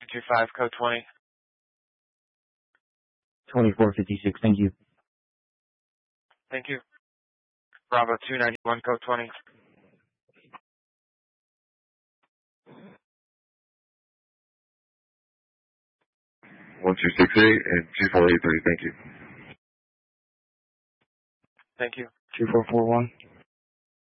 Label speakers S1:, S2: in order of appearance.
S1: 25, code 20.
S2: 2456, thank you.
S1: Thank you. Bravo 291, code 20.
S3: 1268 and 2483, thank you.
S1: Thank you.
S2: 2441.